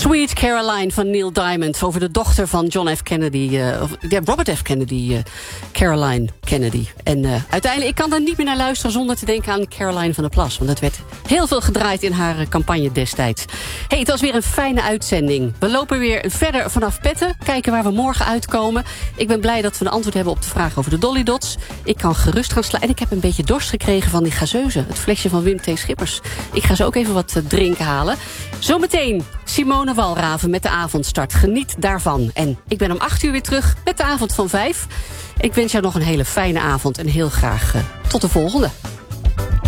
Sweet Caroline van Neil Diamond. Over de dochter van John F. Kennedy. Robert F. Kennedy. Caroline Kennedy. En uiteindelijk, ik kan er niet meer naar luisteren zonder te denken aan Caroline van der Plas. Want dat werd heel veel gedraaid in haar campagne destijds. Hey, het was weer een fijne uitzending. We lopen weer verder vanaf Petten. Kijken waar we morgen uitkomen. Ik ben blij dat we een antwoord hebben op de vraag over de Dolly Dots. Ik kan gerust gaan slaan. En ik heb een beetje dorst gekregen van die gazeuzen. Het flesje van Wim T. Schippers. Ik ga zo ook even wat drinken halen. Zometeen Simone Walraven met de avondstart. Geniet daarvan. En ik ben om 8 uur weer terug met de avond van 5. Ik wens jou nog een hele fijne avond en heel graag tot de volgende.